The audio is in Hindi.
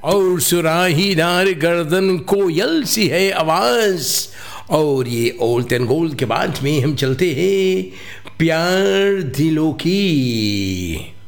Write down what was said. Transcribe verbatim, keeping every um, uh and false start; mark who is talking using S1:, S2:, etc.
S1: और सुराहीदार गर्दन कोयल सी है आवाज। और ये ओल्ड एंड गोल्ड के बाद में हम चलते हैं प्यार दिलों की।